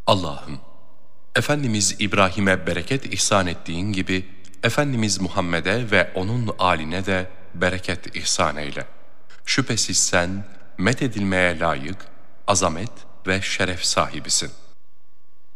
Allah'ım, Efendimiz İbrahim'e bereket ihsan ettiğin gibi, Efendimiz Muhammed'e ve onun âline de bereket ihsan eyle. Şüphesiz sen, methedilmeye layık, azamet ve şeref sahibisin.